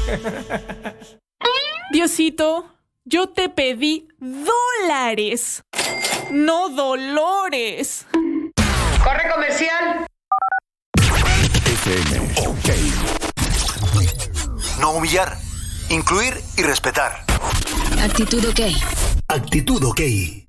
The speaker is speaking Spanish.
Diosito, yo te pedí dólares, no dolores. ¡Corre comercial! FM OK. No humillar, incluir y respetar. Actitud OK. Actitud OK.